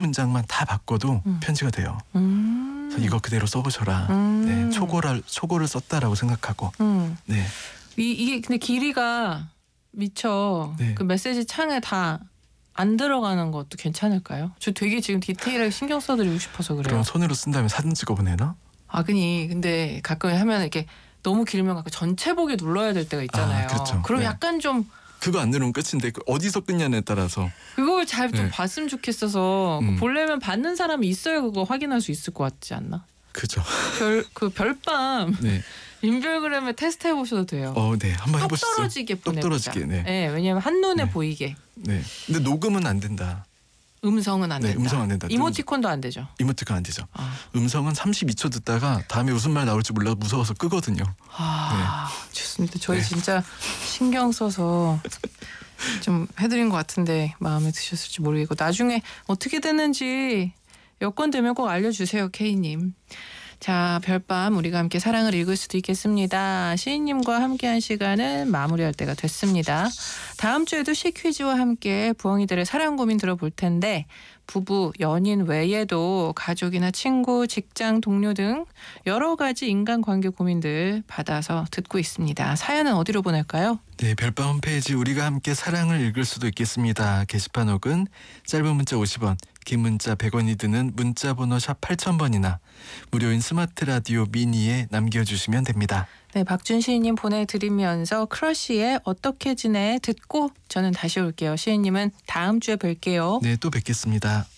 문장만 다 바꿔도 편지가 돼요. 그래서 이거 그대로 써보셔라. 네, 초고를 썼다라고 생각하고. 네. 이게 근데 길이가 미처 네. 그 메시지 창에 다 안 들어가는 것도 괜찮을까요? 저 되게 지금 디테일하게 신경 써드리고 싶어서 그래요. 그럼 손으로 쓴 다음에 사진 찍어 보내나? 근데 가끔 하면 이렇게 너무 길면 가끔 전체 보기 눌러야 될 때가 있잖아요. 그렇죠. 그럼 네. 약간 좀 그거 안 누르면 끝인데 어디서 끊냐에 따라서 그걸 잘 좀 네. 봤으면 좋겠어서 보려면 받는 사람이 있어야 그거 확인할 수 있을 것 같지 않나? 그죠. 별밤 네. 인별그램에 테스트 해보셔도 돼요. 네, 한번 해보시죠. 똑 떨어지게 보냅니다. 떨어지게. 네. 네, 왜냐면 한눈에 네. 보이게. 네. 근데 녹음은 안 된다. 음성은 안 네, 된다. 음성 안 된다. 이모티콘도 안 되죠. 이모티콘 안 되죠. 음성은 32초 듣다가 다음에 무슨 말 나올지 몰라 무서워서 끄거든요. 좋습니다. 저희 네. 진짜 신경 써서 좀 해드린 것 같은데 마음에 드셨을지 모르겠고 나중에 어떻게 되는지 여건 되면 꼭 알려주세요, K님. 자, 별밤 우리가 함께 사랑을 읽을 수도 있겠습니다. 시인님과 함께한 시간은 마무리할 때가 됐습니다. 다음 주에도 시퀴즈와 함께 부엉이들의 사랑 고민 들어볼 텐데 부부, 연인 외에도 가족이나 친구, 직장 동료 등 여러 가지 인간관계 고민들 받아서 듣고 있습니다. 사연은 어디로 보낼까요? 네, 별밤 홈페이지 우리가 함께 사랑을 읽을 수도 있겠습니다. 게시판 혹은 짧은 문자 50원, 긴 문자 100원이 드는 문자번호 샵 8000번이나 무료인 스마트 라디오 미니에 남겨주시면 됩니다. 네, 박준 시인님 보내드리면서 크러쉬의 어떻게 지내 듣고 저는 다시 올게요. 시인님은 다음 주에 뵐게요. 네, 또 뵙겠습니다.